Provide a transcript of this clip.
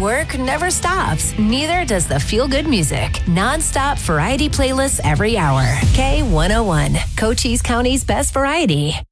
Work never stops. Neither does the feel-good music. Non-stop variety playlists every hour. K101, Cochise County's best variety.